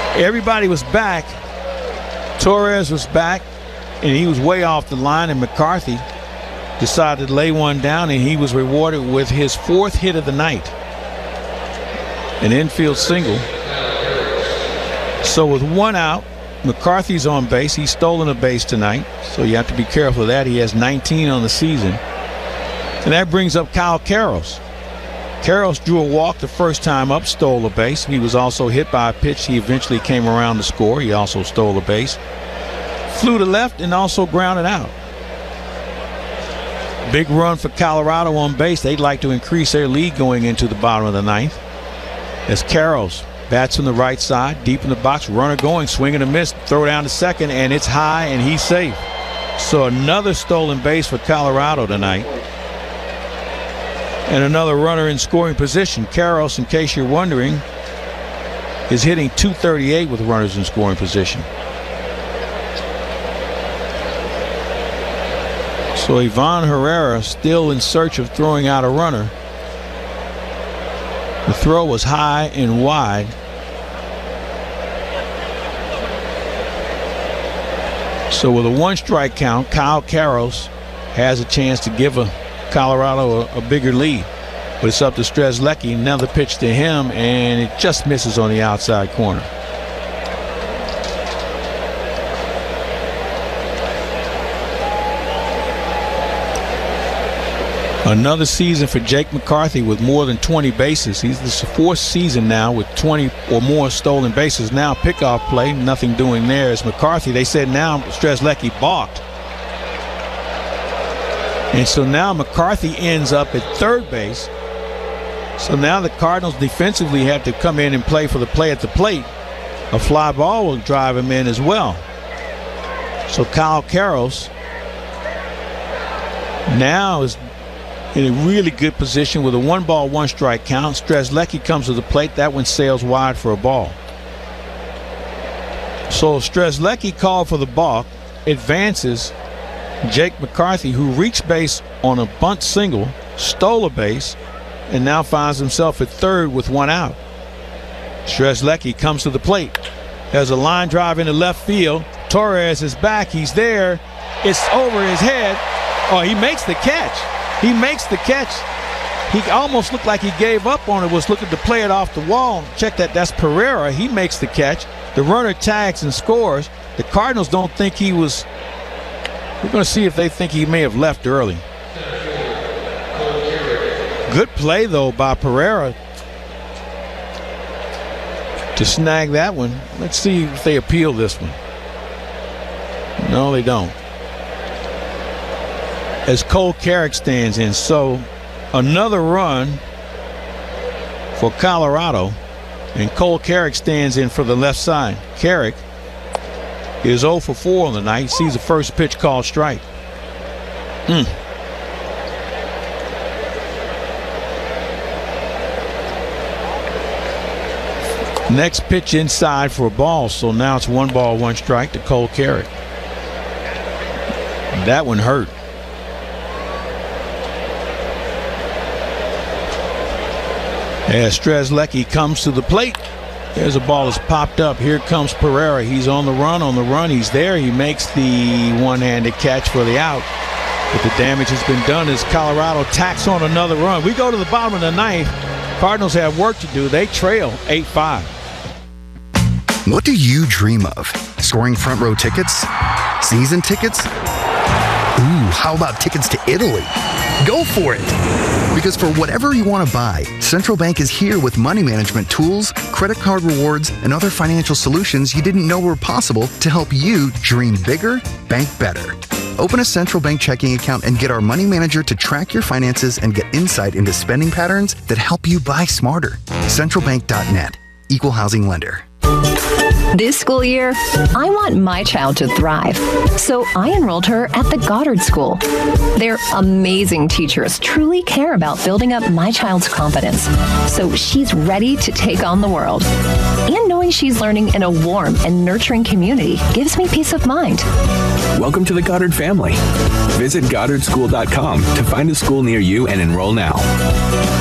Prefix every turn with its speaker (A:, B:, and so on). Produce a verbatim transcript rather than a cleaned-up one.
A: Everybody was back. Torres was back, and he was way off the line, and McCarthy decided to lay one down, and he was rewarded with his fourth hit of the night. An infield single. So with one out, McCarthy's on base. He's stolen a base tonight, so you have to be careful of that. He has nineteen on the season. And that brings up Kyle Karros. Karros drew a walk the first time up, stole a base. He was also hit by a pitch. He eventually came around to score. He also stole a base. Flew to left and also grounded out. Big run for Colorado on base. They'd like to increase their lead going into the bottom of the ninth. As Karros bats on the right side, deep in the box, runner going, swing and a miss, throw down to second, and it's high, and he's safe. So another stolen base for Colorado tonight. And another runner in scoring position. Karros, in case you're wondering, is hitting two thirty-eight with runners in scoring position. So Ivan Herrera still in search of throwing out a runner. The throw was high and wide. So with a one strike count, Kyle Karros has a chance to give a Colorado a, a bigger lead. But it's up to Strzelecki. Another pitch to him, and it just misses on the outside corner. Another season for Jake McCarthy with more than twenty bases. He's the fourth season now with twenty or more stolen bases. Now pickoff play, nothing doing there. As McCarthy, they said now Strzelecki balked. And so now McCarthy ends up at third base. So now the Cardinals defensively have to come in and play for the play at the plate. A fly ball will drive him in as well. So Kyle Karros now is in a really good position with a one ball, one strike count. Strzelecki comes to the plate. That one sails wide for a ball. So Strzelecki called for the balk, advances Jake McCarthy, who reached base on a bunt single, stole a base, and now finds himself at third with one out. Strzelecki comes to the plate. There's a line drive into left field. Torres is back. He's there. It's over his head. Oh, he makes the catch. He makes the catch. He almost looked like he gave up on it, was looking to play it off the wall. Check that. That's Pereira. He makes the catch. The runner tags and scores. The Cardinals don't think he was. We're going to see if they think he may have left early. Good play, though, by Pereira to snag that one. Let's see if they appeal this one. No, they don't. As Cole Carrick stands in. So another run for Colorado, and Cole Carrick stands in for the left side. Carrick is oh for four on the night. He sees the first pitch called strike. Mm. Next pitch inside for a ball. So now it's one ball, one strike to Cole Carrick. That one hurt. As Strzelecki comes to the plate, there's a ball that's popped up. Here comes Pereira. He's on the run, on the run. He's there. He makes the one-handed catch for the out. But the damage has been done as Colorado tacks on another run. We go to the bottom of the ninth. Cardinals have work to do. They trail eight five.
B: What do you dream of? Scoring front row tickets? Season tickets? Ooh, how about tickets to Italy? Go for it! Because for whatever you want to buy, Central Bank is here with money management tools, credit card rewards, and other financial solutions you didn't know were possible to help you dream bigger, bank better. Open a Central Bank checking account and get our money manager to track your finances and get insight into spending patterns that help you buy smarter. central bank dot net. Equal housing lender.
C: This school year, I want my child to thrive, so I enrolled her at the Goddard School. Their amazing teachers truly care about building up my child's confidence, so she's ready to take on the world. And knowing she's learning in a warm and nurturing community gives me peace of mind.
D: Welcome to the Goddard family. Visit goddard school dot com to find a school near you and enroll now.